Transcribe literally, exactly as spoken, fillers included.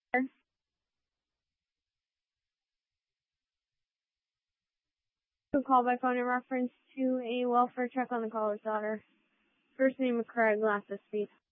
Call by phone in reference to a welfare check on the caller's daughter. First name of Craig, last of speed.